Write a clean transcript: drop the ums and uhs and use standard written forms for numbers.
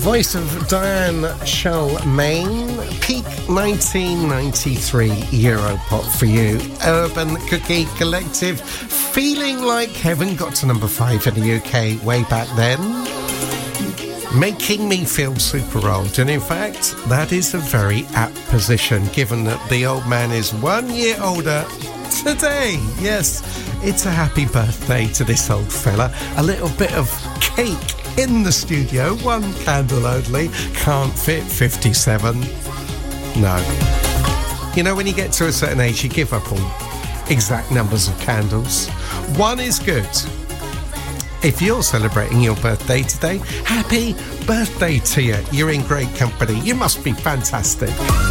Voice of Diane Charlemagne, peak 1993 Europop for you. Urban Cookie Collective, Feeling Like Heaven, got to number 5 in the UK way back then. Making me feel super old, and in fact, that is a very apt position given that the old man is 1 year older today. Yes, it's a happy birthday to this old fella. A little bit of cake in the studio, one candle only, can't fit 57. No. You know, when you get to a certain age, you give up all exact numbers of candles. One is good. If you're celebrating your birthday today, happy birthday to you. You're in great company. You must be fantastic.